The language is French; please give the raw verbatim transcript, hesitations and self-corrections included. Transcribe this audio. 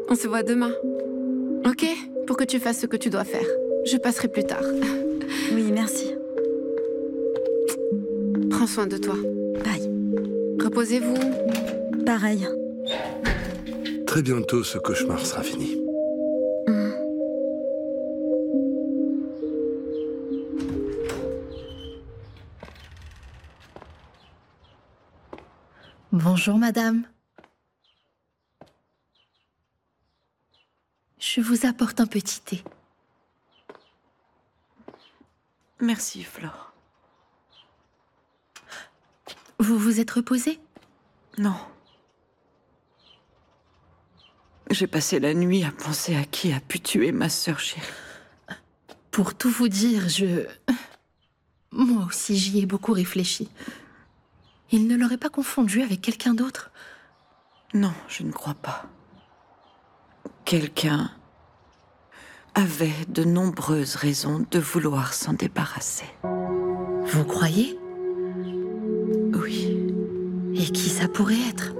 On se voit demain. Ok? Pour que tu fasses ce que tu dois faire. Je passerai plus tard. Oui, merci. Prends soin de toi. Bye. Reposez-vous. Pareil. Très bientôt, ce cauchemar sera fini. Mm. Bonjour, madame. Je vous apporte un petit thé. Merci, Flore. Vous vous êtes reposée? Non. J'ai passé la nuit à penser à qui a pu tuer ma sœur chérie. Pour tout vous dire, je... Moi aussi, j'y ai beaucoup réfléchi. Il ne l'aurait pas confondue avec quelqu'un d'autre? Non, je ne crois pas. Quelqu'un avait de nombreuses raisons de vouloir s'en débarrasser. Vous croyez? Oui. Et qui ça pourrait être?